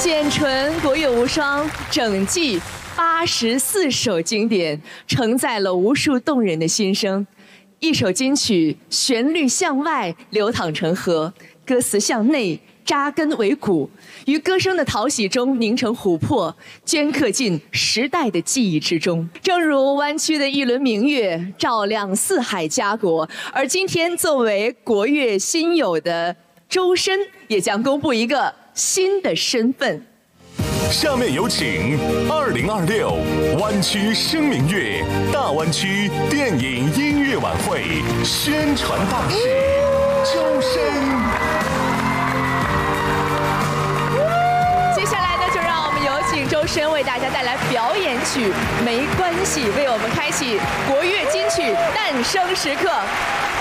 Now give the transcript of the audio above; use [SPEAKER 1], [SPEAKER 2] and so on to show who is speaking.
[SPEAKER 1] 简纯国乐无双，整季84首经典，承载了无数动人的心声。一首金曲，旋律向外流淌成河，歌词向内扎根为骨，于歌声的讨喜中凝成琥珀，镌刻进时代的记忆之中。正如湾区的一轮明月，照亮四海家国。而今天，作为国乐新友的周深，也将公布一个新的身份。
[SPEAKER 2] 下面有请2026湾区声明月大湾区电影音乐晚会宣传大使周深。
[SPEAKER 1] 接下来呢，就让我们有请周深为大家带来表演曲《没关系》，为我们开启国乐金曲诞生时刻。